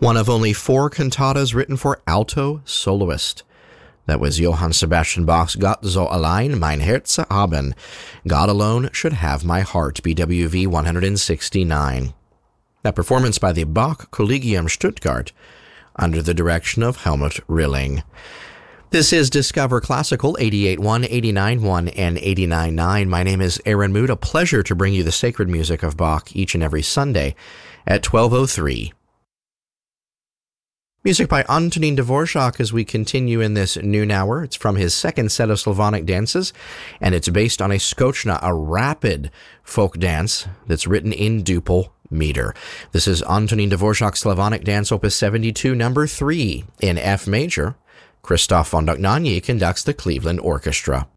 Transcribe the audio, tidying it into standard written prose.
one of only 4 cantatas written for alto soloist. That was Johann Sebastian Bach's Gott soll allein mein Herz haben. God Alone Should Have My Heart, BWV 169. That performance by the Bach Collegium Stuttgart under the direction of Helmut Rilling. This is Discover Classical 88.1, 89.1, and 89.9. My name is Aaron Mood. A pleasure to bring you the sacred music of Bach each and every Sunday at 12:03. Music by Antonín Dvořák as we continue in this noon hour. It's from his second set of Slavonic dances, and it's based on a skočna, a rapid folk dance that's written in duple meter. This is Antonín Dvořák's Slavonic Dance, Opus 72, number 3, in F major. Christoph von Dohnanyi conducts the Cleveland Orchestra.